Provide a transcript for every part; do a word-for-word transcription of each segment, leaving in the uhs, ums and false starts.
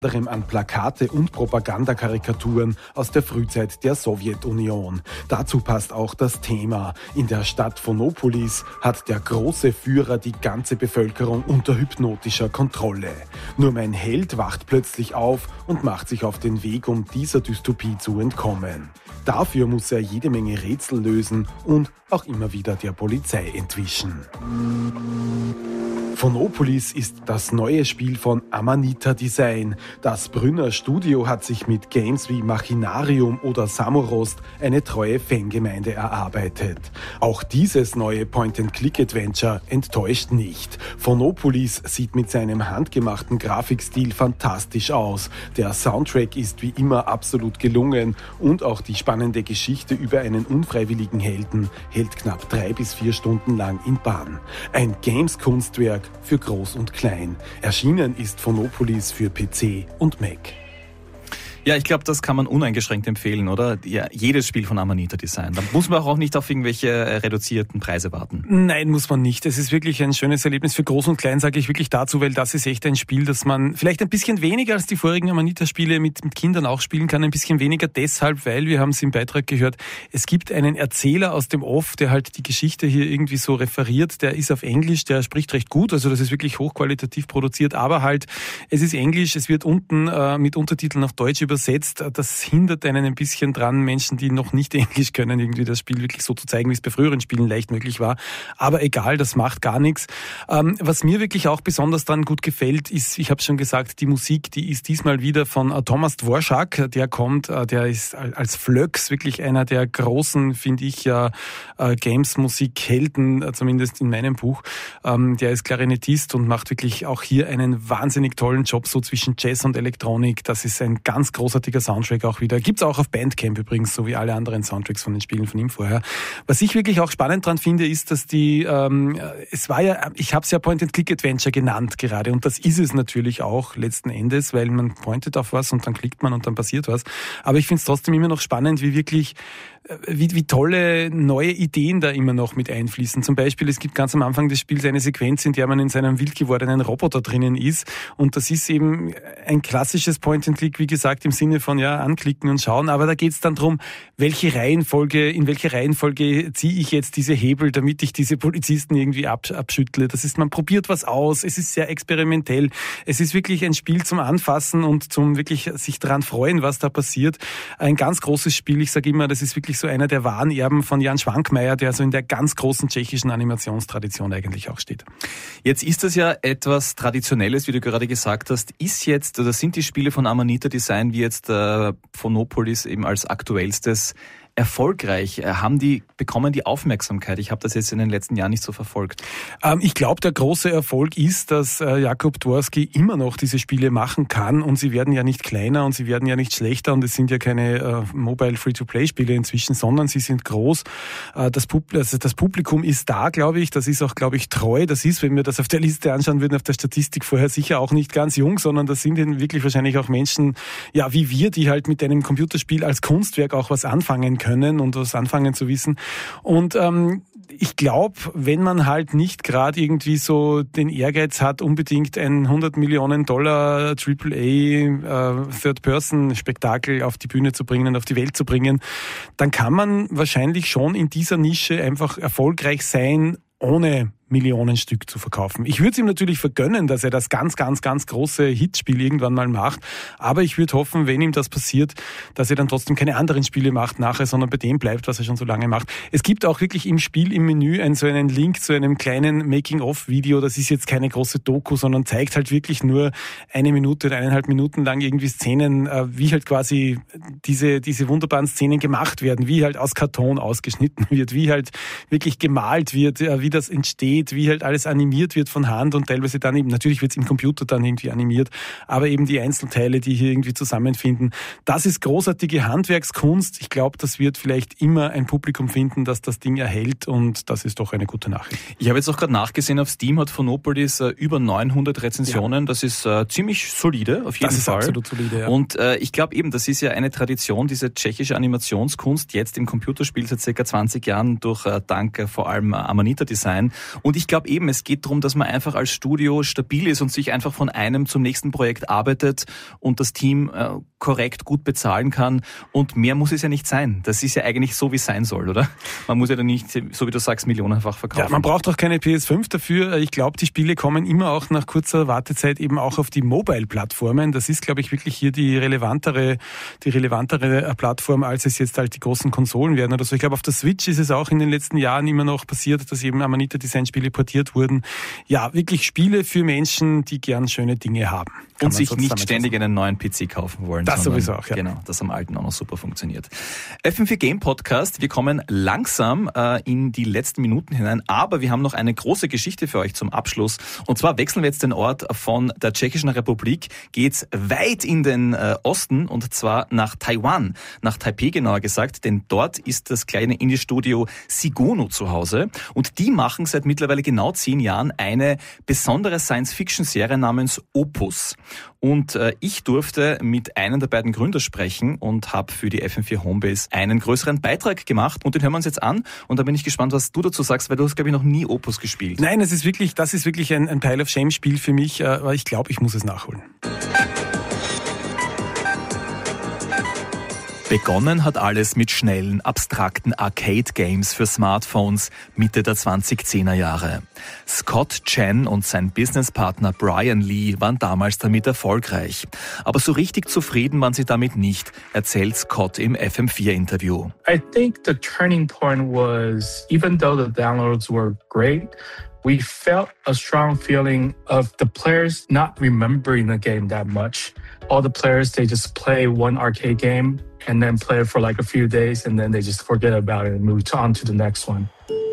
anderem an Plakate und Propagandakarikaturen aus der Frühzeit der Sowjetunion. Dazu passt auch das Thema. In der Stadt Phonopolis hat der große Führer die ganze Bevölkerung unter hypnotischer Kontrolle. Nur mein Held wacht plötzlich auf und macht sich auf den Weg, um dieser Dystopie zu entkommen. Dafür muss er jede Menge Rätsel lösen und auch immer wieder der Polizei entwischen. Phonopolis ist das neue Spiel von Amanita Design. Das Brünner Studio hat sich mit Games wie Machinarium oder Samorost eine treue Fangemeinde erarbeitet. Auch dieses neue Point-and-Click-Adventure enttäuscht nicht. Phonopolis sieht mit seinem handgemachten Grafikstil fantastisch aus. Der Soundtrack ist wie immer absolut gelungen und auch die spannende Geschichte über einen unfreiwilligen Helden hält knapp drei bis vier Stunden lang in Bann. Ein Games-Kunstwerk für Groß und Klein. Erschienen ist Phonopolis für P C und Mac. Ja, ich glaube, das kann man uneingeschränkt empfehlen, oder? Ja, jedes Spiel von Amanita Design. Da muss man auch nicht auf irgendwelche reduzierten Preise warten. Nein, muss man nicht. Es ist wirklich ein schönes Erlebnis für Groß und Klein, sage ich wirklich dazu, weil das ist echt ein Spiel, das man vielleicht ein bisschen weniger als die vorigen Amanita-Spiele mit, mit Kindern auch spielen kann. Ein bisschen weniger deshalb, weil, wir haben es im Beitrag gehört, es gibt einen Erzähler aus dem Off, der halt die Geschichte hier irgendwie so referiert. Der ist auf Englisch, der spricht recht gut, also das ist wirklich hochqualitativ produziert, aber halt, es ist Englisch, es wird unten äh, mit Untertiteln auf Deutsch übersetzt. Das hindert einen ein bisschen dran, Menschen, die noch nicht Englisch können, irgendwie das Spiel wirklich so zu zeigen, wie es bei früheren Spielen leicht möglich war. Aber egal, das macht gar nichts. Ähm, was mir wirklich auch besonders dran gut gefällt, ist, ich habe schon gesagt, die Musik, die ist diesmal wieder von äh, Thomas Dvorak. Der kommt, äh, der ist als Flöx wirklich einer der großen, finde ich, ja, äh, Games-Musik-Helden, äh, zumindest in meinem Buch. Ähm, der ist Klarinettist und macht wirklich auch hier einen wahnsinnig tollen Job, so zwischen Jazz und Elektronik. Das ist ein ganz großartiger Soundtrack auch wieder. Gibt's auch auf Bandcamp übrigens, so wie alle anderen Soundtracks von den Spielen von ihm vorher. Was ich wirklich auch spannend dran finde, ist, dass die, ähm, es war ja, ich habe es ja Point-and-Click-Adventure genannt gerade und das ist es natürlich auch letzten Endes, weil man pointet auf was und dann klickt man und dann passiert was. Aber ich finde es trotzdem immer noch spannend, wie wirklich Wie, wie tolle neue Ideen da immer noch mit einfließen. Zum Beispiel, es gibt ganz am Anfang des Spiels eine Sequenz, in der man in seinem wild gewordenen Roboter drinnen ist. Und das ist eben ein klassisches Point-and-Click, wie gesagt, im Sinne von ja anklicken und schauen. Aber da geht es dann darum, welche Reihenfolge, in welche Reihenfolge ziehe ich jetzt diese Hebel, damit ich diese Polizisten irgendwie abschüttle. Das ist, man probiert was aus. Es ist sehr experimentell. Es ist wirklich ein Spiel zum Anfassen und zum wirklich sich daran freuen, was da passiert. Ein ganz großes Spiel. Ich sage immer, das ist wirklich so einer der wahren Erben von Jan Schwankmajer, der so in der ganz großen tschechischen Animationstradition eigentlich auch steht. Jetzt ist das ja etwas Traditionelles, wie du gerade gesagt hast. Ist jetzt, oder sind die Spiele von Amanita Design wie jetzt äh, Phonopolis eben als aktuellstes erfolgreich? Haben die, bekommen die Aufmerksamkeit? Ich habe das jetzt in den letzten Jahren nicht so verfolgt. Ähm, ich glaube, der große Erfolg ist, dass äh, Jakub Dworski immer noch diese Spiele machen kann und sie werden ja nicht kleiner und sie werden ja nicht schlechter und es sind ja keine äh, Mobile Free-to-Play-Spiele inzwischen, sondern sie sind groß. Äh, das, Pub- also das Publikum ist da, glaube ich. Das ist auch, glaube ich, treu. Das ist, wenn wir das auf der Liste anschauen würden, auf der Statistik vorher sicher auch nicht ganz jung, sondern das sind wirklich wahrscheinlich auch Menschen, ja, wie wir, die halt mit einem Computerspiel als Kunstwerk auch was anfangen können und was anfangen zu wissen. Und ähm, ich glaube, wenn man halt nicht gerade irgendwie so den Ehrgeiz hat, unbedingt ein hundert Millionen Dollar Triple A äh, Third-Person-Spektakel auf die Bühne zu bringen, auf die Welt zu bringen, dann kann man wahrscheinlich schon in dieser Nische einfach erfolgreich sein, ohne Millionen Stück zu verkaufen. Ich würde es ihm natürlich vergönnen, dass er das ganz, ganz, ganz große Hitspiel irgendwann mal macht. Aber ich würde hoffen, wenn ihm das passiert, dass er dann trotzdem keine anderen Spiele macht nachher, sondern bei dem bleibt, was er schon so lange macht. Es gibt auch wirklich im Spiel, im Menü, einen, so einen Link zu einem kleinen Making-of-Video. Das ist jetzt keine große Doku, sondern zeigt halt wirklich nur eine Minute oder eineinhalb Minuten lang irgendwie Szenen, wie halt quasi diese, diese wunderbaren Szenen gemacht werden, wie halt aus Karton ausgeschnitten wird, wie halt wirklich gemalt wird, wie das entsteht, wie halt alles animiert wird von Hand und teilweise dann eben, natürlich wird es im Computer dann irgendwie animiert, aber eben die Einzelteile, die hier irgendwie zusammenfinden. Das ist großartige Handwerkskunst. Ich glaube, das wird vielleicht immer ein Publikum finden, das das Ding erhält und das ist doch eine gute Nachricht. Ich habe jetzt auch gerade nachgesehen, auf Steam hat Phonopolis äh, über neunhundert Rezensionen. Ja. Das ist äh, ziemlich solide, auf jeden das ist Fall. Absolut solide, ja. Und äh, ich glaube eben, das ist ja eine Tradition, diese tschechische Animationskunst, jetzt im Computerspiel seit circa zwanzig Jahren durch äh, dank äh, vor allem äh, Amanita Design. Und Und ich glaube eben, es geht darum, dass man einfach als Studio stabil ist und sich einfach von einem zum nächsten Projekt arbeitet und das Team äh, korrekt gut bezahlen kann. Und mehr muss es ja nicht sein. Das ist ja eigentlich so, wie es sein soll, oder? Man muss ja dann nicht, so wie du sagst, millionenfach verkaufen. Ja, man braucht auch keine P S fünf dafür. Ich glaube, die Spiele kommen immer auch nach kurzer Wartezeit eben auch auf die Mobile-Plattformen. Das ist, glaube ich, wirklich hier die relevantere, die relevantere Plattform, als es jetzt halt die großen Konsolen werden oder so. Ich glaube, auf der Switch ist es auch in den letzten Jahren immer noch passiert, dass eben Amanita Design-Spiele portiert wurden. Ja, wirklich Spiele für Menschen, die gern schöne Dinge haben. Und sich nicht ständig einen neuen P C kaufen wollen. Das sowieso auch, ja. Genau, das am alten auch noch super funktioniert. F M vier Game Podcast, wir kommen langsam äh, in die letzten Minuten hinein, aber wir haben noch eine große Geschichte für euch zum Abschluss. Und zwar wechseln wir jetzt den Ort von der Tschechischen Republik, geht's weit in den äh, Osten und zwar nach Taiwan, nach Taipei genauer gesagt, denn dort ist das kleine Indie-Studio Sigono zu Hause und die machen seit mittlerweile genau zehn Jahren eine besondere Science-Fiction-Serie namens Opus. Und äh, ich durfte mit einem der beiden Gründer sprechen und habe für die F M vier Homebase einen größeren Beitrag gemacht und den hören wir uns jetzt an und da bin ich gespannt, was du dazu sagst, weil du hast, glaube ich, noch nie Opus gespielt. Nein, es ist wirklich, das ist wirklich ein, ein Pile of Shame Spiel für mich, aber ich glaube, ich muss es nachholen. Begonnen hat alles mit schnellen, abstrakten Arcade-Games für Smartphones Mitte der zwanzigzehner Jahre. Scott Chen und sein Businesspartner Brian Lee waren damals damit erfolgreich. Aber so richtig zufrieden waren sie damit nicht, erzählt Scott im F M vier Interview. I think the turning point was, even though the downloads were great, we felt a strong feeling of the players not remembering the game that much. All the players, they just play one arcade game and then play it for like a few days and then they just forget about it and move on to the next one.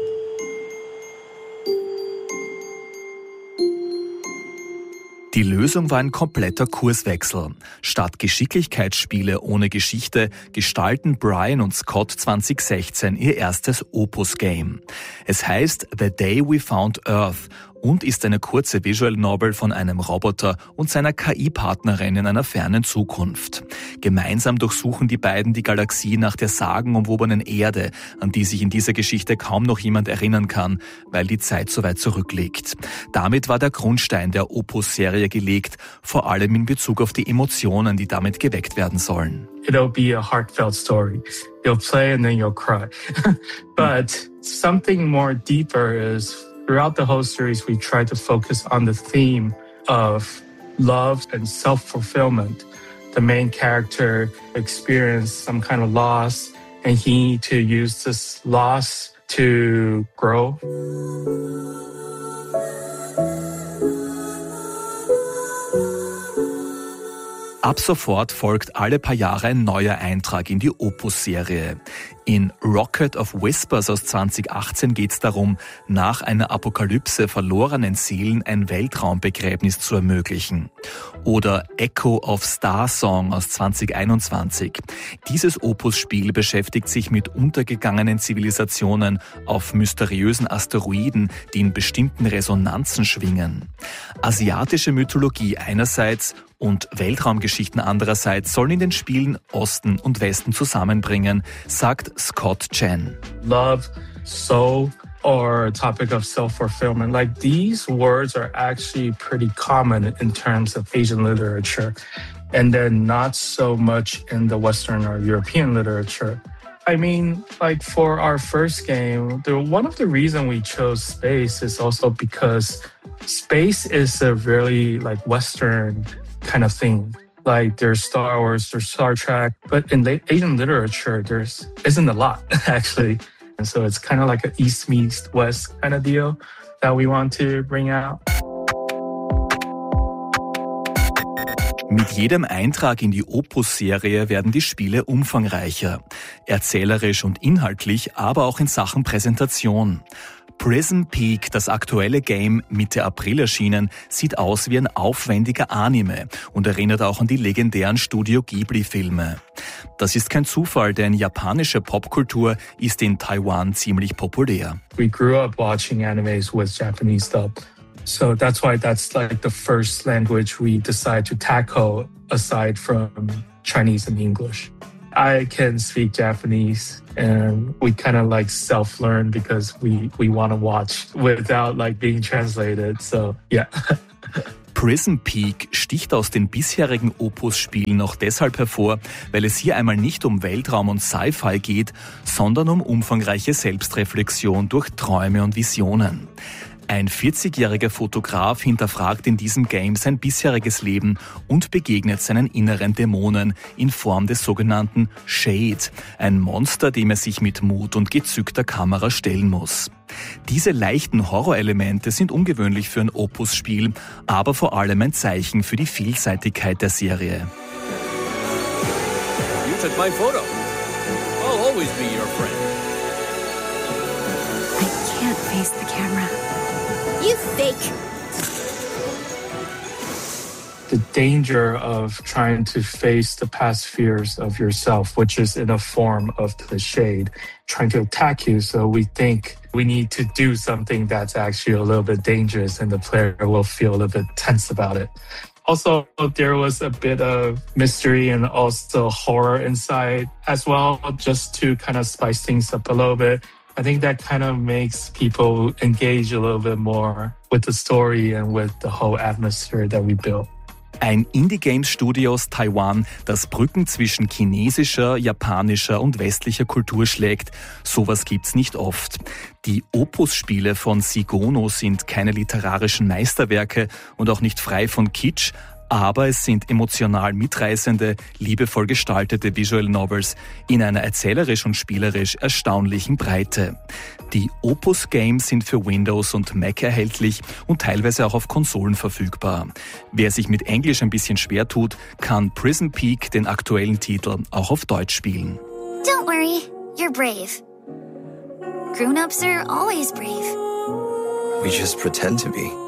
Die Lösung war ein kompletter Kurswechsel. Statt Geschicklichkeitsspiele ohne Geschichte gestalten Brian und Scott zwanzig sechzehn ihr erstes Opus-Game. Es heißt The Day We Found Earth und ist eine kurze Visual Novel von einem Roboter und seiner K I-Partnerin in einer fernen Zukunft. Gemeinsam durchsuchen die beiden die Galaxie nach der sagenumwobenen Erde, an die sich in dieser Geschichte kaum noch jemand erinnern kann, weil die Zeit so weit zurückliegt. Damit war der Grundstein der Opus-Serie gelegt, vor allem in Bezug auf die Emotionen, die damit geweckt werden sollen. It'll be a heartfelt story. You'll play and then you'll cry. But something more deeper is throughout the whole series, we try to focus on the theme of love and self-fulfillment. The main character experienced some kind of loss, and he need to use this loss to grow. Ab sofort folgt alle paar Jahre ein neuer Eintrag in die Opus-Serie. In Rocket of Whispers aus zwanzig achtzehn geht es darum, nach einer Apokalypse verlorenen Seelen ein Weltraumbegräbnis zu ermöglichen. Oder Echo of Star Song aus zwanzig einundzwanzig. Dieses Opus-Spiel beschäftigt sich mit untergegangenen Zivilisationen auf mysteriösen Asteroiden, die in bestimmten Resonanzen schwingen. Asiatische Mythologie einerseits und Weltraumgeschichten andererseits sollen in den Spielen Osten und Westen zusammenbringen, sagt Scott Chen. Love, soul, or topic of self-fulfillment. Like these words are actually pretty common in terms of Asian literature, and they're not so much in the Western or European literature. I mean, like for our first game, the, one of the reasons we chose space is also because space is a really like Western kind of thing. Like there's Star Wars, there's Star Trek, but in Asian literature, there's isn't a lot actually. And so it's kind of like an East meets West kind of deal that we want to bring out. Mit jedem Eintrag in die Opus-Serie werden die Spiele umfangreicher. Erzählerisch und inhaltlich, aber auch in Sachen Präsentation. Prison Peak, das aktuelle Game, Mitte April erschienen, sieht aus wie ein aufwendiger Anime und erinnert auch an die legendären Studio Ghibli-Filme. Das ist kein Zufall, denn japanische Popkultur ist in Taiwan ziemlich populär. We grew up watching animes with Japanese dub. So that's why that's like the first language we decide to tackle aside from Chinese and English. I can speak Japanese, and we kind of like self-learn because we, we want to watch without like being translated. So, yeah. Prison Peak sticht aus den bisherigen Opus-Spielen auch deshalb hervor, weil es hier einmal nicht um Weltraum und Sci-Fi geht, sondern um umfangreiche Selbstreflexion durch Träume und Visionen. Ein vierzigjähriger Fotograf hinterfragt in diesem Game sein bisheriges Leben und begegnet seinen inneren Dämonen in Form des sogenannten Shade, ein Monster, dem er sich mit Mut und gezückter Kamera stellen muss. Diese leichten Horrorelemente sind ungewöhnlich für ein Opus-Spiel, aber vor allem ein Zeichen für die Vielseitigkeit der Serie. You took my photo. I'll always be your friend. I can't face the camera. You fake. The danger of trying to face the past fears of yourself, which is in a form of the shade, trying to attack you. So we think we need to do something that's actually a little bit dangerous, and the player will feel a little bit tense about it. Also, there was a bit of mystery and also horror inside as well, just to kind of spice things up a little bit. I think that kind of makes people engage a little bit more with the story and with the whole atmosphere that we built. Ein Indie-Games-Studio aus Taiwan, das Brücken zwischen chinesischer, japanischer und westlicher Kultur schlägt. Sowas gibt's nicht oft. Die Opus-Spiele von Sigono sind keine literarischen Meisterwerke und auch nicht frei von Kitsch, aber es sind emotional mitreißende, liebevoll gestaltete Visual Novels in einer erzählerisch und spielerisch erstaunlichen Breite. Die Opus-Games sind für Windows und Mac erhältlich und teilweise auch auf Konsolen verfügbar. Wer sich mit Englisch ein bisschen schwer tut, kann Prison Peak, den aktuellen Titel, auch auf Deutsch spielen. Don't worry, you're brave. Grown-ups are always brave. We just pretend to be.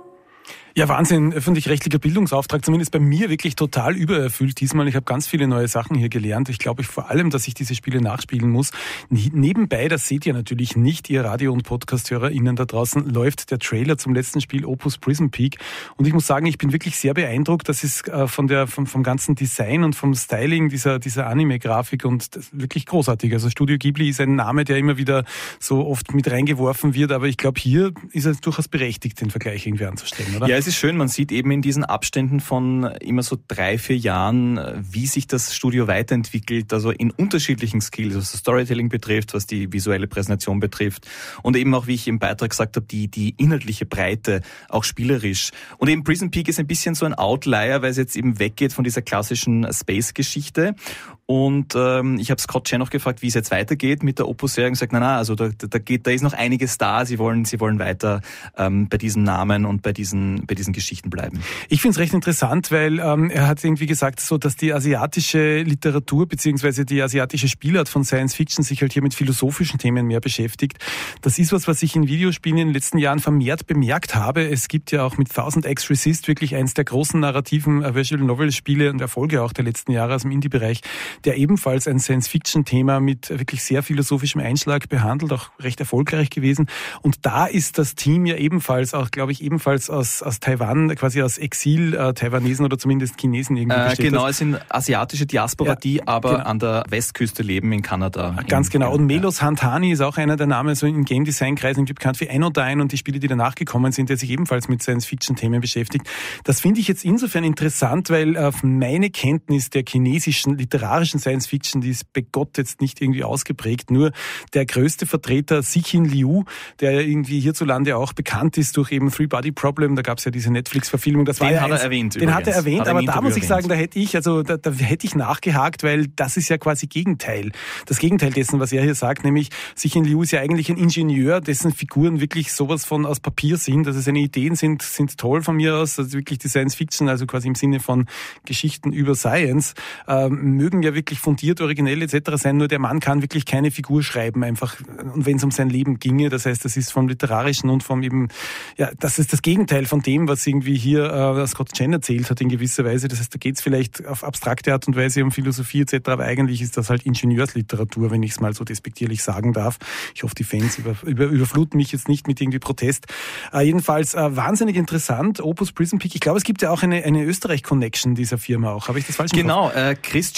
Ja, Wahnsinn, öffentlich-rechtlicher Bildungsauftrag, zumindest bei mir wirklich total übererfüllt diesmal. Ich habe ganz viele neue Sachen hier gelernt. Ich glaube vor allem, dass ich diese Spiele nachspielen muss. Nebenbei, das seht ihr natürlich nicht, ihr Radio- und Podcast-HörerInnen da draußen, läuft der Trailer zum letzten Spiel Opus Prison Peak. Und ich muss sagen, ich bin wirklich sehr beeindruckt. Das ist von der, vom, vom ganzen Design und vom Styling dieser, dieser Anime-Grafik und das wirklich großartig. Also Studio Ghibli ist ein Name, der immer wieder so oft mit reingeworfen wird. Aber ich glaube, hier ist es durchaus berechtigt, den Vergleich irgendwie anzustellen, oder? Ja, es ist schön, man sieht eben in diesen Abständen von immer so drei, vier Jahren, wie sich das Studio weiterentwickelt, also in unterschiedlichen Skills, was das Storytelling betrifft, was die visuelle Präsentation betrifft und eben auch, wie ich im Beitrag gesagt habe, die, die inhaltliche Breite, auch spielerisch. Und eben Prison Peak ist ein bisschen so ein Outlier, weil es jetzt eben weggeht von dieser klassischen Space-Geschichte. Und ähm, ich habe Scott Chan noch gefragt, wie es jetzt weitergeht mit der Opus-Serie und gesagt, na na, also da, da geht, da ist noch einiges da. Sie wollen, sie wollen weiter ähm, bei diesem Namen und bei diesen, bei diesen Geschichten bleiben. Ich finde es recht interessant, weil ähm, er hat irgendwie gesagt, so dass die asiatische Literatur beziehungsweise die asiatische Spielart von Science Fiction sich halt hier mit philosophischen Themen mehr beschäftigt. Das ist was, was ich in Videospielen in den letzten Jahren vermehrt bemerkt habe. Es gibt ja auch mit Thousand X Resist wirklich eins der großen narrativen äh, Visual Novel Spiele und Erfolge auch der letzten Jahre aus dem Indie-Bereich, der ebenfalls ein Science-Fiction-Thema mit wirklich sehr philosophischem Einschlag behandelt, auch recht erfolgreich gewesen. Und da ist das Team ja ebenfalls, auch glaube ich, ebenfalls aus, aus Taiwan, quasi aus Exil-Taiwanesen äh, oder zumindest Chinesen irgendwie äh, besteht. Genau, das. es sind asiatische Diaspora, ja, die aber genau an der Westküste leben, in Kanada. Ganz in, genau. Und ja. Melos Hantani ist auch einer der Namen so im Game-Design-Kreis, bekannt wie Anodyne und die Spiele, die danach gekommen sind, der sich ebenfalls mit Science-Fiction-Themen beschäftigt. Das finde ich jetzt insofern interessant, weil äh, meine Kenntnis der chinesischen literarischen Science-Fiction, die ist bei Gott jetzt nicht irgendwie ausgeprägt. Nur der größte Vertreter, Cixin Liu, der irgendwie hierzulande auch bekannt ist durch eben Three Body Problem, da gab es ja diese Netflix-Verfilmung. Das den war ja hat eins, er erwähnt. Den übrigens. hat er erwähnt, hat er aber da muss ich erwähnt. sagen, da hätte ich, also da, da hätte ich nachgehakt, weil das ist ja quasi Gegenteil. Das Gegenteil dessen, was er hier sagt, nämlich Cixin Liu ist ja eigentlich ein Ingenieur, dessen Figuren wirklich sowas von aus Papier sind. Also seine Ideen sind, sind toll von mir aus, also wirklich die Science-Fiction, also quasi im Sinne von Geschichten über Science, ähm, mögen ja wirklich fundiert, originell et cetera sein, nur der Mann kann wirklich keine Figur schreiben, einfach, und wenn es um sein Leben ginge, das heißt, das ist vom Literarischen und vom eben, ja, das ist das Gegenteil von dem, was irgendwie hier äh, Scott Chan erzählt hat in gewisser Weise. Das heißt, da geht es vielleicht auf abstrakte Art und Weise um Philosophie et cetera, aber eigentlich ist das halt Ingenieursliteratur, wenn ich es mal so despektierlich sagen darf. Ich hoffe, die Fans über, über, überfluten mich jetzt nicht mit irgendwie Protest. Äh, jedenfalls äh, wahnsinnig interessant, Opus Prison Peak. Ich glaube, es gibt ja auch eine, eine Österreich-Connection dieser Firma auch. Habe ich das falsch gemacht? Genau, äh, Chris Chiu,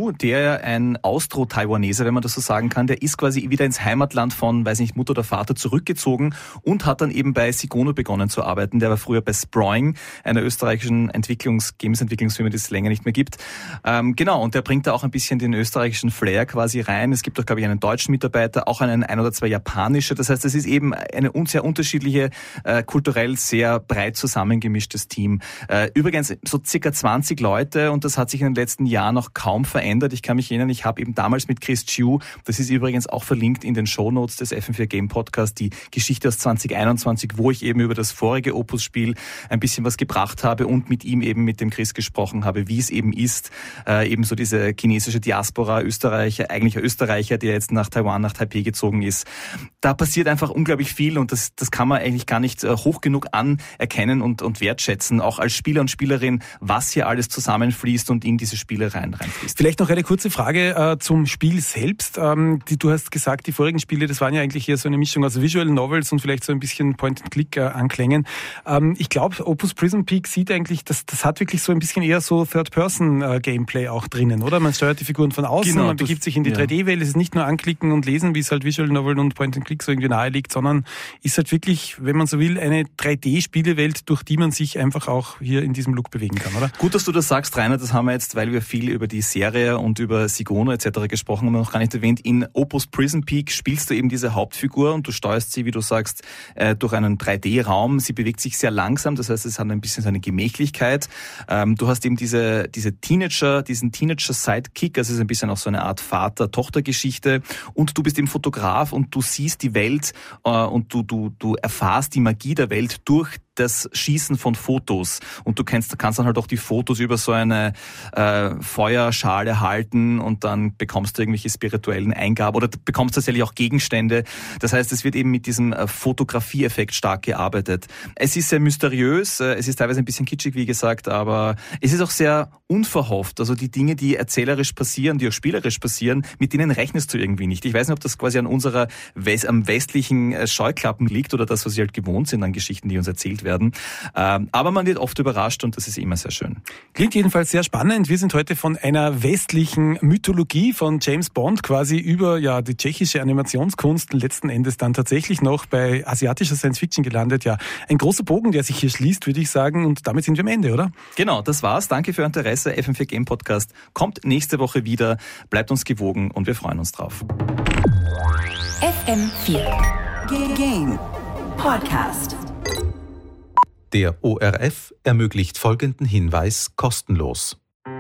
Chu, der ein Austro-Taiwaneser, wenn man das so sagen kann, der ist quasi wieder ins Heimatland von, weiß nicht, Mutter oder Vater zurückgezogen und hat dann eben bei Sigono begonnen zu arbeiten. Der war früher bei Sproing, einer österreichischen Entwicklungs-, Games-Entwicklungsfirma, die es länger nicht mehr gibt. Ähm, genau, und der bringt da auch ein bisschen den österreichischen Flair quasi rein. Es gibt auch, glaube ich, einen deutschen Mitarbeiter, auch einen ein oder zwei japanische. Das heißt, es ist eben eine sehr unterschiedliche, äh, kulturell sehr breit zusammengemischtes Team. Äh, übrigens so circa zwanzig Leute und das hat sich in den letzten Jahren noch kaum verändert. Ich kann mich erinnern, ich habe eben damals mit Chris Chu, das ist übrigens auch verlinkt in den Shownotes des F M vier Game Podcast, die Geschichte aus zwanzig einundzwanzig, wo ich eben über das vorige Opus-Spiel ein bisschen was gebracht habe und mit ihm eben mit dem Chris gesprochen habe, wie es eben ist, äh, eben so diese chinesische Diaspora, Österreicher, eigentlich ein Österreicher, der jetzt nach Taiwan, nach Taipei gezogen ist. Da passiert einfach unglaublich viel und das, das kann man eigentlich gar nicht äh, hoch genug anerkennen und, und wertschätzen, auch als Spieler und Spielerin, was hier alles zusammenfließt und in diese Spiele rein, reinfließt. Vielleicht noch eine kurze Frage äh, zum Spiel selbst. Ähm, die, du hast gesagt, die vorigen Spiele, das waren ja eigentlich eher so eine Mischung aus Visual Novels und vielleicht so ein bisschen Point-and-Click-Anklängen. Äh, ähm, ich glaube, Opus Prism Peak sieht eigentlich, das, das hat wirklich so ein bisschen eher so Third-Person-Gameplay auch drinnen, oder? Man steuert die Figuren von außen, genau, man begibt sich in die ja. drei D-Welt. Es ist nicht nur anklicken und lesen, wie es halt Visual Novel und Point-and-Click so irgendwie nahe liegt, sondern ist halt wirklich, wenn man so will, eine drei D-Spielewelt, durch die man sich einfach auch hier in diesem Look bewegen kann, oder? Gut, dass du das sagst, Rainer. Das haben wir jetzt, weil wir viel über die Serie und über Sigono et cetera gesprochen haben, noch gar nicht erwähnt. In Opus Prism Peak spielst du eben diese Hauptfigur und du steuerst sie, wie du sagst, durch einen drei D-Raum. Sie bewegt sich sehr langsam, das heißt, es hat ein bisschen so eine Gemächlichkeit. Du hast eben diese, diese Teenager, diesen Teenager-Sidekick, also es ist ein bisschen auch so eine Art Vater-Tochter-Geschichte und du bist eben Fotograf und du siehst die Welt und du, du, du erfahrst die Magie der Welt durch das Schießen von Fotos und du kannst, kannst dann halt auch die Fotos über so eine äh, Feuerschale halten und dann bekommst du irgendwelche spirituellen Eingaben oder bekommst tatsächlich auch Gegenstände. Das heißt, es wird eben mit diesem äh, Fotografie-Effekt stark gearbeitet. Es ist sehr mysteriös, äh, es ist teilweise ein bisschen kitschig, wie gesagt, aber es ist auch sehr unverhofft. Also die Dinge, die erzählerisch passieren, die auch spielerisch passieren, mit denen rechnest du irgendwie nicht. Ich weiß nicht, ob das quasi an unserer West- am westlichen äh, Scheuklappen liegt oder das, was wir halt gewohnt sind an Geschichten, die uns erzählt werden. werden. Aber man wird oft überrascht und das ist immer sehr schön. Klingt jedenfalls sehr spannend. Wir sind heute von einer westlichen Mythologie von James Bond quasi über ja die tschechische Animationskunst letzten Endes dann tatsächlich noch bei asiatischer Science-Fiction gelandet. Ja, ein großer Bogen, der sich hier schließt, würde ich sagen. Und damit sind wir am Ende, oder? Genau, das war's. Danke für Ihr Interesse. F M vier Game Podcast kommt nächste Woche wieder. Bleibt uns gewogen und wir freuen uns drauf. F M vier Game Podcast. Der O R F ermöglicht folgenden Hinweis kostenlos.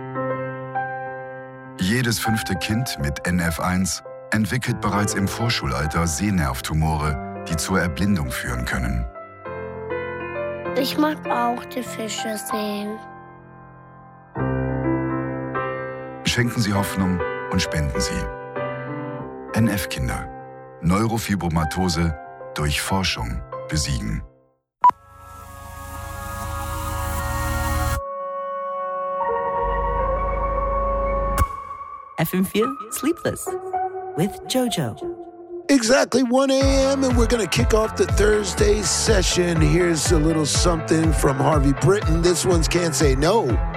Jedes fünfte Kind mit N F eins entwickelt bereits im Vorschulalter Sehnervtumore, die zur Erblindung führen können. Ich mag auch die Fische sehen. Schenken Sie Hoffnung und spenden Sie. N F-Kinder. Neurofibromatose durch Forschung besiegen. F M four Sleepless with JoJo. Exactly one a.m. and we're going to kick off the Thursday session. Here's a little something from Harvey Britten. This one's Can't Say No.